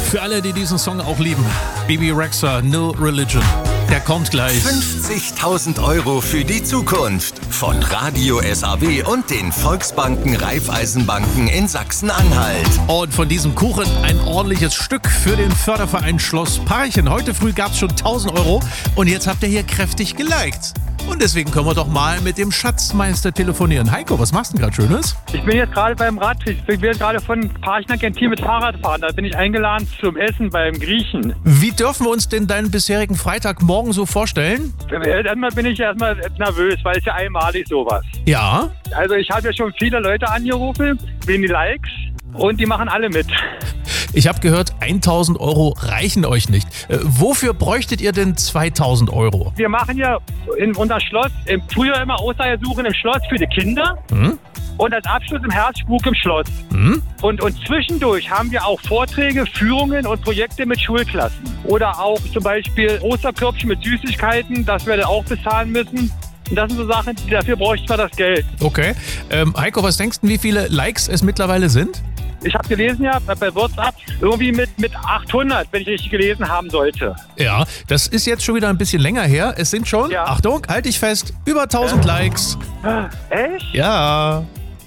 Für alle, die diesen Song auch lieben. Bebe Rexha, No Religion. Der kommt gleich. 50.000 € für die Zukunft. Von Radio SAW und den Volksbanken Raiffeisenbanken in Sachsen-Anhalt. Und von diesem Kuchen ein ordentliches Stück für den Förderverein Schloss Parchen. Heute früh gab es schon 1.000 € und jetzt habt ihr hier kräftig geliked. Und deswegen können wir doch mal mit dem Schatzmeister telefonieren. Heiko, was machst du denn gerade Schönes? Ich bin jetzt gerade beim Radtritt. Ich will gerade von Parchen nach Gentil mit Fahrrad fahren. Da bin ich eingeladen zum Essen beim Griechen. Wie dürfen wir uns denn deinen bisherigen Freitagmorgen so vorstellen? Erstmal bin ich erstmal nervös, weil es ja einmalig sowas. Ja. Also ich habe ja schon viele Leute angerufen, wegen die Likes und die machen alle mit. Ich habe gehört, 1.000 € reichen euch nicht. Wofür bräuchtet ihr denn 2.000 €? Wir machen ja in unser Schloss früher immer Ostersuchen im Schloss für die Kinder. Und als Abschluss im Herzspuk im Schloss. Und zwischendurch haben wir auch Vorträge, Führungen und Projekte mit Schulklassen. Oder auch zum Beispiel Osterkörbchen mit Süßigkeiten, das wir dann auch bezahlen müssen. Und das sind so Sachen, dafür bräuchten wir das Geld. Okay. Heiko, was denkst du, wie viele Likes es mittlerweile sind? Ich habe gelesen ja bei WhatsApp irgendwie mit 800, wenn ich richtig gelesen haben sollte. Ja, das ist jetzt schon wieder ein bisschen länger her. Es sind schon, Achtung, halt dich fest, über 1.000 Likes. Echt? Ja.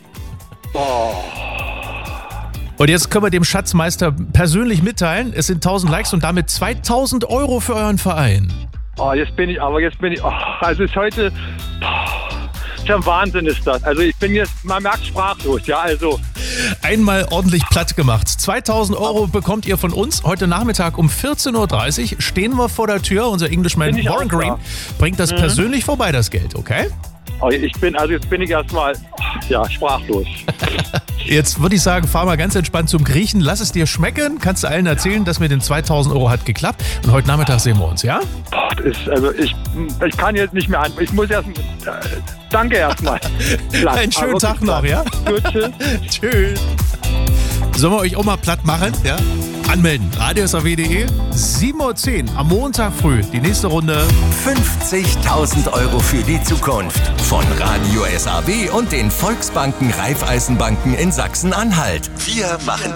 Oh. Und jetzt können wir dem Schatzmeister persönlich mitteilen, es sind 1.000 Likes und damit 2.000 € für euren Verein. Oh, jetzt bin ich, also ist heute, schon Wahnsinn ist das. Also ich bin jetzt, man merkt, sprachlos, ja, also. Einmal ordentlich platt gemacht. 2.000 € bekommt ihr von uns. Heute Nachmittag um 14.30 Uhr stehen wir vor der Tür. Unser Englishman Warren Green bringt das persönlich vorbei, das Geld, okay? Oh, jetzt bin ich erstmal, sprachlos. Jetzt würde ich sagen, fahr mal ganz entspannt zum Griechen. Lass es dir schmecken. Kannst du allen erzählen, dass mit den 2.000 € hat geklappt. Und heute Nachmittag sehen wir uns, ja? Ich kann jetzt nicht mehr an. Ich muss erst. Danke erstmal. Einen schönen Tag noch, ja? Gut, tschüss. Tschüss. Sollen wir euch auch mal platt machen, ja? Anmelden. radiosaw.de, 7.10 Uhr am Montag früh. Die nächste Runde. 50.000 € für die Zukunft. Von Radio SAW und den Volksbanken Raiffeisenbanken in Sachsen-Anhalt. Wir machen